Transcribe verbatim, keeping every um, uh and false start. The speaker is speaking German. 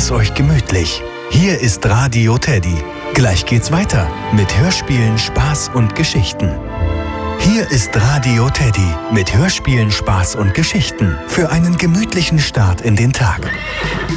es euch gemütlich. Hier ist Radio Teddy. Gleich geht's weiter mit Hörspielen, Spaß und Geschichten. Hier ist Radio Teddy mit Hörspielen, Spaß und Geschichten für einen gemütlichen Start in den Tag.